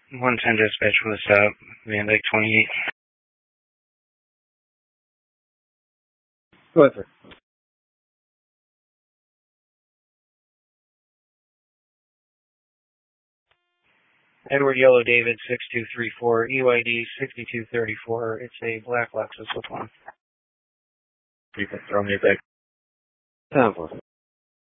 110 dispatch, what's up? Van Dyke 28. Go ahead, sir. Edward Yellow David 6234, EYD 6234. It's a black Lexus with one. You can throw me back. 10-4.